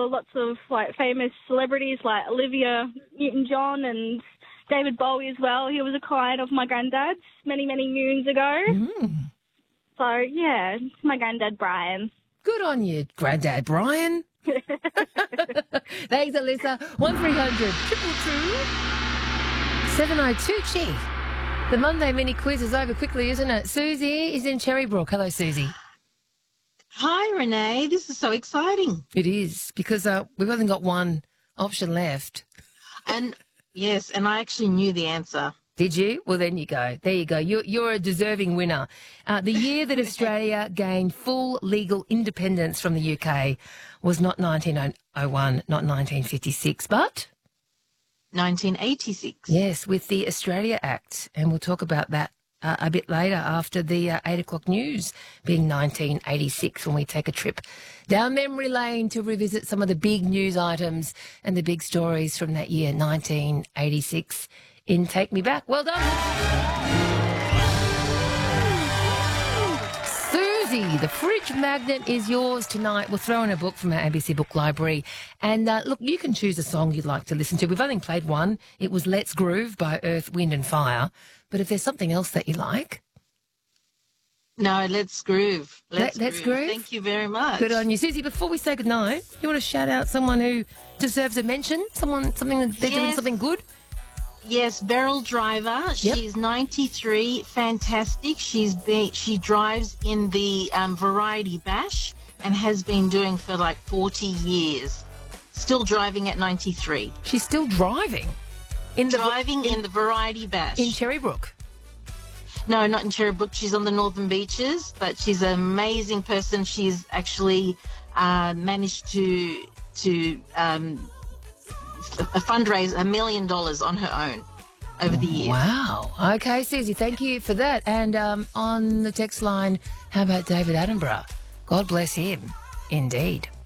lots of like famous celebrities like Olivia Newton-John and David Bowie as well. He was a client of my granddad's many, many moons ago. So, yeah, my granddad Brian. Good on you, Granddad Brian. Thanks, Alyssa. 1300 222 702. Gee, the Monday mini quiz is over quickly, isn't it? Susie is in Cherrybrook. Hello, Susie. Hi, Renee. This is so exciting. It is, because we've only got one option left. And, yes, and I actually knew the answer. Did you? Well, then you go. There you go. You're a deserving winner. The year that Australia gained full legal independence from the UK was not 1901, not 1956, but 1986. yes, with the Australia Act. And we'll talk about that a bit later after the 8 o'clock news, being 1986, when we take a trip down memory lane to revisit some of the big news items and the big stories from that year, 1986. In Take Me Back. Well done. Susie, the fridge magnet is yours tonight. We'll throw in a book from our ABC Book Library. And look, you can choose a song you'd like to listen to. We've only played one. It was Let's Groove by Earth, Wind and Fire. But if there's something else that you like... No, let's groove. Let's groove. Thank you very much. Good on you. Susie, before we say goodnight, you want to shout out someone who deserves a mention? Something that they're doing something good? Yes, Beryl Driver. Yep. She's 93, fantastic. She drives in the Variety Bash and has been doing for like 40 years. Still driving at 93. She's still driving? In the Variety Bash. In Cherrybrook? No, not in Cherrybrook. She's on the Northern Beaches, but she's an amazing person. She's actually managed to fundraise $1 million on her own over the years. Wow. Okay, Susie, thank you for that. And on the text line, how about David Attenborough? God bless him. Indeed.